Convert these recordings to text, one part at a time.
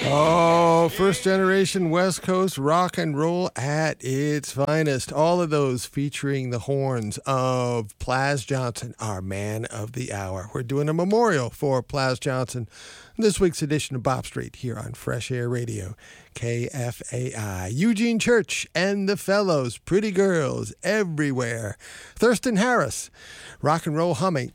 Oh, first generation West Coast rock and roll at its finest. All of those featuring the horns of Plas Johnson, our man of the hour. We're doing a memorial for Plas Johnson in this week's edition of Bop Street here on Fresh Air Radio, KFAI. Eugene Church and the Fellows, Pretty Girls Everywhere. Thurston Harris, Rock and Roll Humming,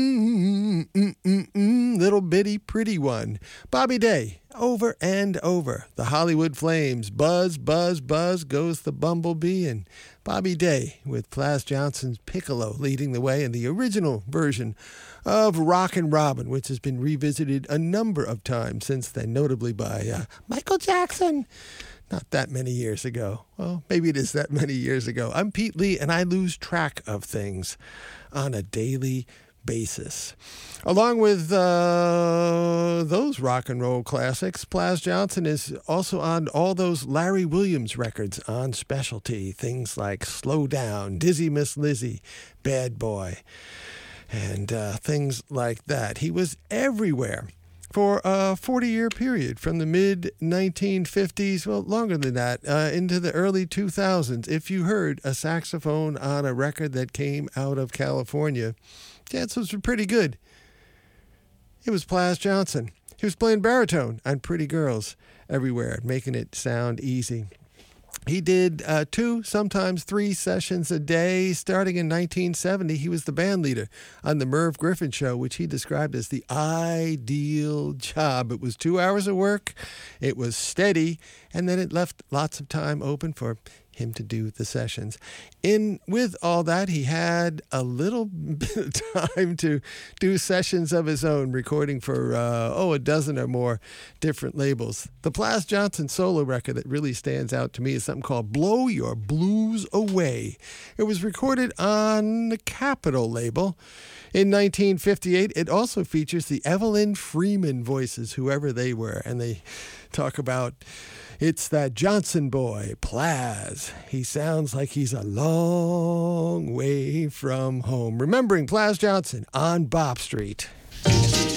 Little Bitty Pretty One. Bobby Day, Over and Over. The Hollywood Flames, Buzz, Buzz, Buzz Goes the Bumblebee. And Bobby Day with Plas Johnson's piccolo leading the way in the original version of Rockin' Robin, which has been revisited a number of times since then, notably by Michael Jackson. Not that many years ago. Well, maybe it is that many years ago. I'm Pete Lee, and I lose track of things on a daily basis. Along with those rock and roll classics, Plas Johnson is also on all those Larry Williams records on specialty. Things like Slow Down, Dizzy Miss Lizzie, Bad Boy, and things like that. He was everywhere for a 40-year period from the mid-1950s, well, longer than that, into the early 2000s. If you heard a saxophone on a record that came out of California, chances were pretty good. It was Plas Johnson. He was playing baritone on Pretty Girls Everywhere, making it sound easy. He did 2, sometimes 3 sessions a day. Starting in 1970, he was the band leader on the Merv Griffin Show, which he described as the ideal job. It was 2 hours of work, it was steady, and then it left lots of time open for him to do the sessions. With all that, he had a little bit of time to do sessions of his own, recording for, a dozen or more different labels. The Plas Johnson solo record that really stands out to me is something called Blow Your Blues Away. It was recorded on the Capitol label in 1958. It also features the Evelyn Freeman voices, whoever they were, and they talk about it's that Johnson boy, Plas. He sounds like he's a long way from home. Remembering Plas Johnson on Bop Street.